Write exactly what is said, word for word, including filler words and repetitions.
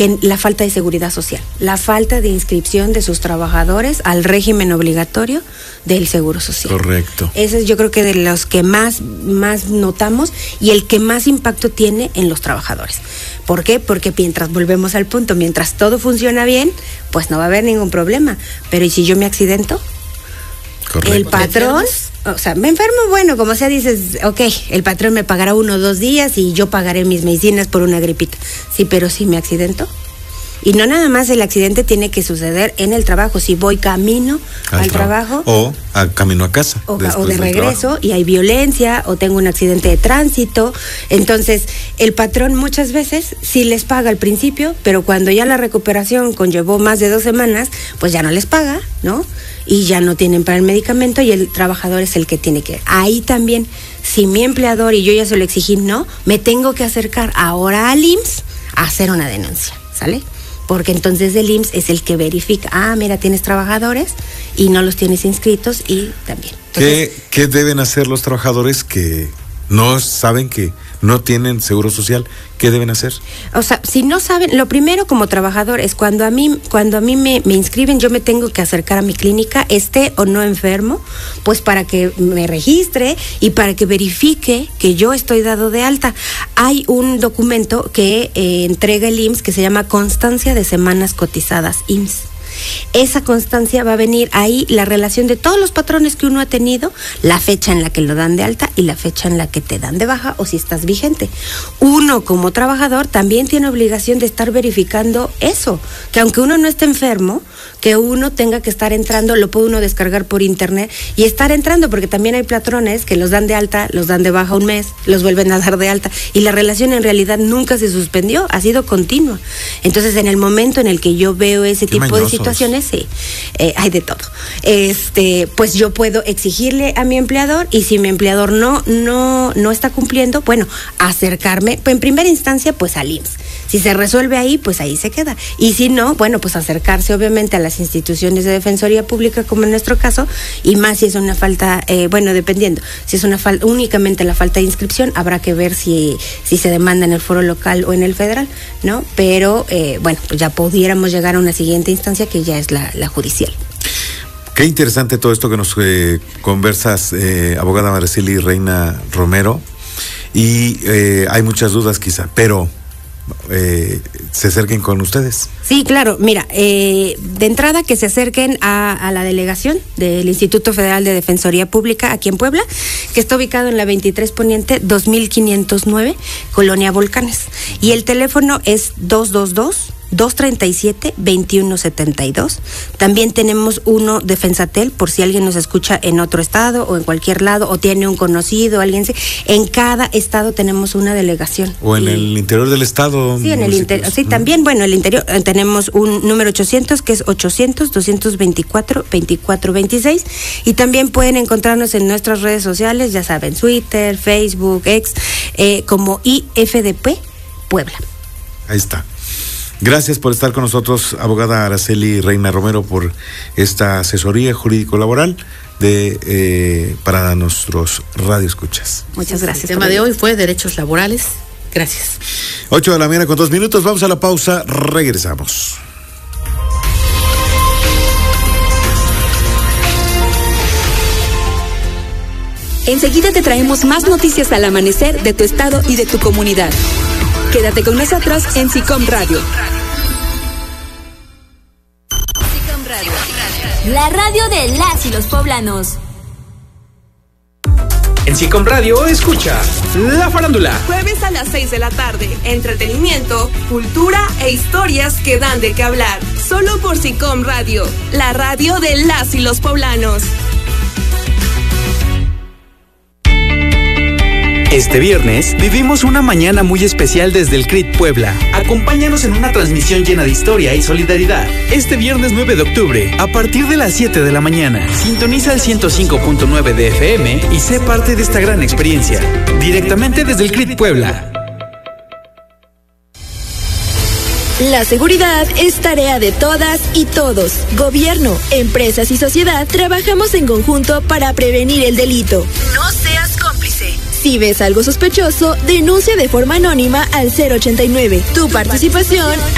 que la falta de seguridad social, la falta de inscripción de sus trabajadores al régimen obligatorio del Seguro Social. Correcto. Ese es yo creo que de los que más, más notamos y el que más impacto tiene en los trabajadores. ¿Por qué? Porque mientras, volvemos al punto, mientras todo funciona bien, pues no va a haber ningún problema. Pero ¿y si yo me accidento? Correcto. El patrón, o sea, me enfermo, bueno, como sea, dices, ok, el patrón me pagará uno o dos días y yo pagaré mis medicinas por una gripita. Sí, pero si me accidento. Y no nada más el accidente tiene que suceder en el trabajo, si voy camino al, al trabajo. O a camino a casa. O, o de regreso y hay violencia o tengo un accidente de tránsito. Entonces, el patrón muchas veces sí les paga al principio, pero cuando ya la recuperación conllevó más de dos semanas, pues ya no les paga, ¿no? Y ya no tienen para el medicamento y el trabajador es el que tiene que. Ahí también, si mi empleador y yo ya se lo exigí, no, me tengo que acercar ahora al I M S S a hacer una denuncia, ¿sale? Porque entonces el I M S S es el que verifica, ah, mira, tienes trabajadores y no los tienes inscritos y también. Entonces, ¿Qué, ¿Qué deben hacer los trabajadores que no saben que no tienen seguro social? ¿Qué deben hacer? O sea, si no saben, lo primero como trabajador es cuando a mí, cuando a mí me, me inscriben, yo me tengo que acercar a mi clínica, esté o no enfermo, pues para que me registre y para que verifique que yo estoy dado de alta. Hay un documento que eh, entrega el I M S S que se llama Constancia de Semanas Cotizadas I M S S. Esa constancia va a venir ahí la relación de todos los patrones que uno ha tenido, la fecha en la que lo dan de alta y la fecha en la que te dan de baja o si estás vigente. Uno como trabajador también tiene obligación de estar verificando eso, que aunque uno no esté enfermo, que uno tenga que estar entrando, lo puede uno descargar por internet y estar entrando, porque también hay patrones que los dan de alta, los dan de baja un mes, los vuelven a dar de alta y la relación en realidad nunca se suspendió, ha sido continua. Entonces en el momento en el que yo veo ese Qué tipo mañosos. de situaciones, sí, eh, hay de todo. Este, pues yo puedo exigirle a mi empleador y si mi empleador no, no, no está cumpliendo, bueno, acercarme, en primera instancia, pues al I M S S. Si se resuelve ahí, pues ahí se queda. Y si no, bueno, pues acercarse obviamente a las instituciones de Defensoría Pública, como en nuestro caso, y más si es una falta, eh, bueno, dependiendo, si es una falta, únicamente la falta de inscripción, habrá que ver si, si se demanda en el foro local o en el federal, ¿no? Pero, eh, bueno, pues ya pudiéramos llegar a una siguiente instancia que ya es la, la judicial. Qué interesante todo esto que nos eh, conversas, eh, abogada Araceli Reina Romero, y eh, hay muchas dudas quizá, pero eh, se acerquen con ustedes. Sí, claro, mira, eh, de entrada que se acerquen a, a la delegación del Instituto Federal de Defensoría Pública aquí en Puebla, que está ubicado en la veintitrés Poniente dos mil quinientos nueve, Colonia Volcanes, y el teléfono es dos dos dos, dos tres siete, dos uno siete dos. También tenemos uno de Fensatel, por si alguien nos escucha en otro estado o en cualquier lado, o tiene un conocido, alguien se... en cada estado tenemos una delegación. O en y... el interior del estado. Sí, en el interior, sí, también, bueno, el interior, tenemos un número ochocientos, que es ochocientos, doscientos veinticuatro, veinticuatro veintiséis, y también pueden encontrarnos en nuestras redes sociales, ya saben, Twitter, Facebook, X, eh, como I F D P Puebla. Ahí está. Gracias por estar con nosotros, abogada Araceli Reina Romero, por esta asesoría jurídico-laboral de eh, para nuestros radioescuchas. Muchas gracias. El tema de hoy fue derechos laborales. Gracias. Ocho de la mañana con dos minutos, vamos a la pausa, regresamos. Enseguida te traemos más noticias al amanecer de tu estado y de tu comunidad. Quédate con nosotros en SICOM Radio. SICOM Radio, la radio de las y los poblanos. En SICOM Radio escucha La Farándula. Jueves a las seis de la tarde. Entretenimiento, cultura e historias que dan de qué hablar. Solo por SICOM Radio, la radio de las y los poblanos. Este viernes vivimos una mañana muy especial desde el C R I T Puebla. Acompáñanos en una transmisión llena de historia y solidaridad. Este viernes nueve de octubre, a partir de las siete de la mañana, sintoniza el ciento cinco punto nueve de F M y sé parte de esta gran experiencia. Directamente desde el C R I T Puebla. La seguridad es tarea de todas y todos. Gobierno, empresas y sociedad trabajamos en conjunto para prevenir el delito. No seas cómplice. Si ves algo sospechoso, denuncia de forma anónima al cero ochenta y nueve. Tu participación